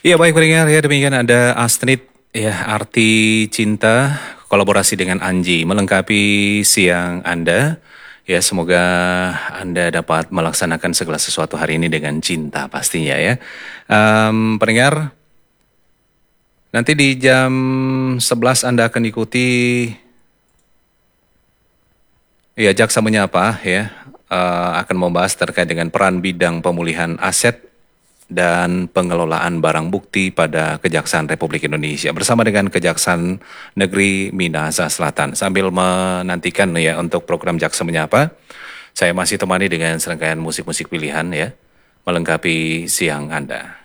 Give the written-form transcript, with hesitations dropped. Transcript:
Iya baik pendengar ya, demikian ada Astrid ya, arti cinta kolaborasi dengan Anji melengkapi siang Anda. Ya semoga Anda dapat melaksanakan segala sesuatu hari ini dengan cinta pastinya ya. Pendengar, nanti di jam 11 Anda akan ikuti ya Jaksa Menyapa ya, akan membahas terkait dengan peran bidang pemulihan aset dan pengelolaan barang bukti pada Kejaksaan Republik Indonesia bersama dengan Kejaksaan Negeri Minahasa Selatan. Sambil menantikan ya untuk program Jaksa Menyapa, saya masih temani dengan serangkaian musik-musik pilihan ya, melengkapi siang Anda.